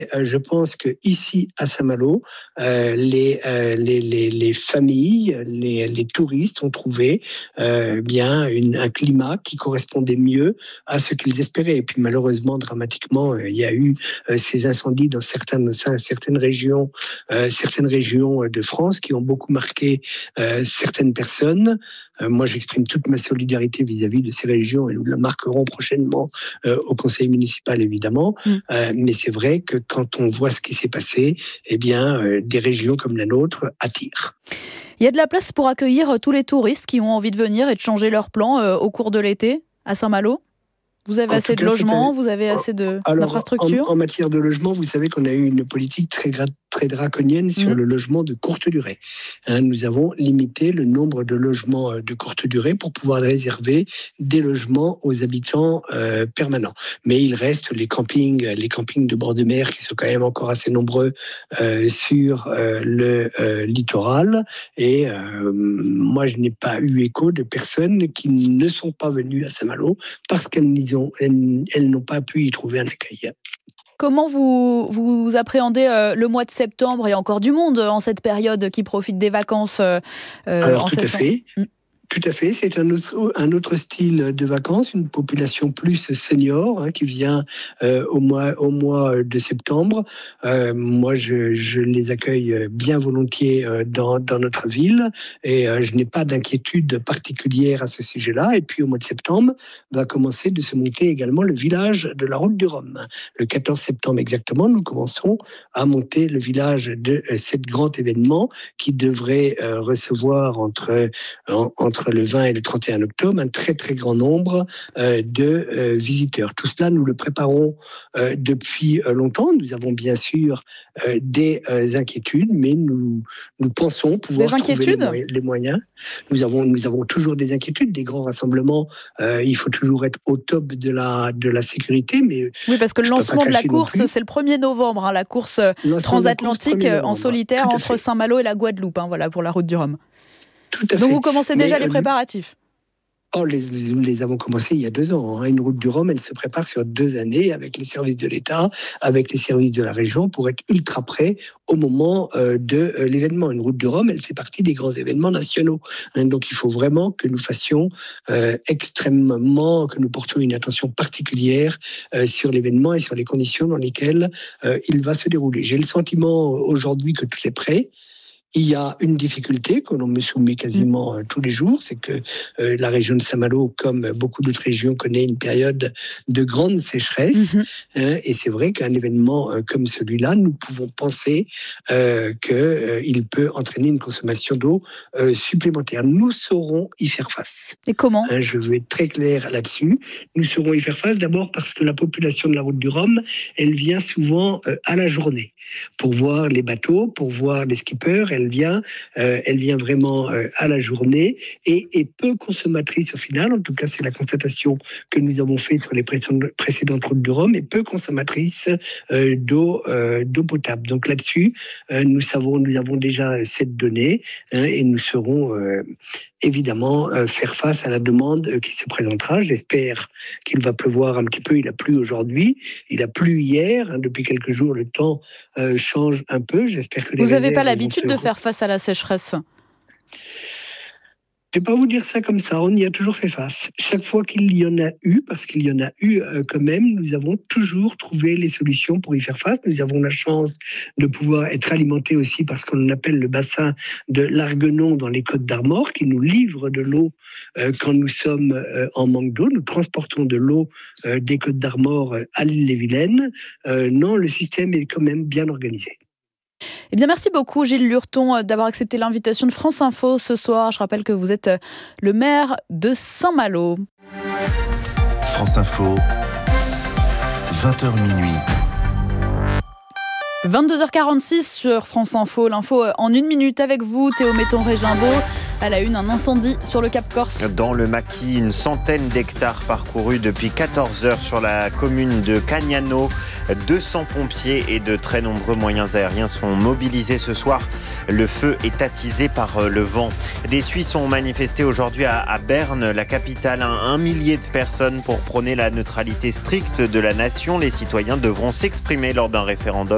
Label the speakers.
Speaker 1: Je pense qu'ici, à Saint-Malo, les familles, les touristes ont trouvé bien un climat qui correspondait mieux à ce qu'ils espéraient. Et puis malheureusement, dramatiquement, il y a eu ces incendies dans certaines régions de France qui ont beaucoup marqué certaines personnes. Moi, j'exprime toute ma solidarité vis-à-vis de ces régions et nous la marquerons prochainement au conseil municipal, évidemment. Mais c'est vrai que quand on voit ce qui s'est passé, eh bien, des régions comme la nôtre attirent.
Speaker 2: Il y a de la place pour accueillir tous les touristes qui ont envie de venir et de changer leur plan au cours de l'été à Saint-Malo ? Vous avez assez de logements, vous avez assez d'infrastructures ?
Speaker 1: En matière de logement, vous savez qu'on a eu une politique très draconienne sur le logement de courte durée. Nous avons limité le nombre de logements de courte durée pour pouvoir réserver des logements aux habitants permanents. Mais il reste les campings de bord de mer qui sont quand même encore assez nombreux sur le littoral. Et moi, je n'ai pas eu écho de personnes qui ne sont pas venues à Saint-Malo parce qu'elles n'ont pas pu y trouver un accueil.
Speaker 2: Comment vous appréhendez le mois de septembre ? Il y a encore du monde en cette période qui profite des vacances
Speaker 1: Alors,
Speaker 2: en
Speaker 1: tout
Speaker 2: septembre.
Speaker 1: à fait. Tout à fait, c'est un autre style de vacances, une population plus senior qui vient au mois de septembre. Moi, je les accueille bien volontiers dans notre ville et je n'ai pas d'inquiétude particulière à ce sujet-là. Et puis au mois de septembre, va commencer de se monter également le village de la Route du Rhum. Le 14 septembre exactement, nous commencerons à monter le village de cet grand événement qui devrait recevoir entre le 20 et le 31 octobre, un très très grand nombre de visiteurs. Tout cela, nous le préparons depuis longtemps. Nous avons bien sûr des inquiétudes, mais nous pensons pouvoir trouver les moyens. Nous avons toujours des inquiétudes, des grands rassemblements. Il faut toujours être au top de la sécurité. Mais
Speaker 2: oui, parce que le lancement de la course, c'est le 1er novembre, la course transatlantique en solitaire entre Saint-Malo et la Guadeloupe, voilà, pour la Route du Rhum. Donc vous commencez déjà les préparatifs ?
Speaker 1: Nous les avons commencés il y a 2 ans. Une Route du Rhum, elle se prépare sur 2 années avec les services de l'État, avec les services de la région pour être ultra prêt au moment de l'événement. Une Route du Rhum, elle fait partie des grands événements nationaux. Donc il faut vraiment que nous fassions que nous portions une attention particulière sur l'événement et sur les conditions dans lesquelles il va se dérouler. J'ai le sentiment aujourd'hui que tout est prêt. Il y a une difficulté que l'on me soumet quasiment tous les jours, c'est que la région de Saint-Malo, comme beaucoup d'autres régions, connaît une période de grande sécheresse. Et c'est vrai qu'un événement comme celui-là, nous pouvons penser qu'il peut entraîner une consommation d'eau supplémentaire. Nous saurons y faire face.
Speaker 2: Et comment ?
Speaker 1: Je veux être très clair là-dessus. Nous saurons y faire face d'abord parce que la population de la Route du Rhum, elle vient souvent à la journée pour voir les bateaux, pour voir les skippers. Elle vient vraiment à la journée et peu consommatrice au final. En tout cas, c'est la constatation que nous avons fait sur les précédentes Routes du Rhum, et peu consommatrice d'eau potable. Donc là-dessus, nous avons déjà cette donnée et nous saurons évidemment faire face à la demande qui se présentera. J'espère qu'il va pleuvoir un petit peu. Il a plu aujourd'hui, il a plu hier. Depuis quelques jours, le temps change un peu. J'espère que
Speaker 2: vous n'avez pas l'habitude de faire face à la sécheresse ?
Speaker 1: Je ne vais pas vous dire ça comme ça, on y a toujours fait face. Chaque fois qu'il y en a eu, parce qu'il y en a eu quand même, nous avons toujours trouvé les solutions pour y faire face. Nous avons la chance de pouvoir être alimentés aussi par ce qu'on appelle le bassin de l'Arguenon dans les Côtes d'Armor, qui nous livre de l'eau quand nous sommes en manque d'eau. Nous transportons de l'eau des Côtes d'Armor à l'île-et-Vilaine. Non, le système est quand même bien organisé.
Speaker 2: Eh bien, merci beaucoup Gilles Lurton d'avoir accepté l'invitation de France Info ce soir. Je rappelle que vous êtes le maire de Saint-Malo.
Speaker 3: France Info, 20h minuit.
Speaker 2: 22h46 sur France Info. L'info en 1 minute avec vous, Théo Metton-Régimbaud. À la une, un incendie sur le Cap Corse.
Speaker 4: Dans le maquis, une centaine d'hectares parcourus depuis 14 heures sur la commune de Cagnano. 200 pompiers et de très nombreux moyens aériens sont mobilisés ce soir. Le feu est attisé par le vent. Des Suisses ont manifesté aujourd'hui à Berne, la capitale. 1 millier de personnes pour prôner la neutralité stricte de la nation. Les citoyens devront s'exprimer lors d'un référendum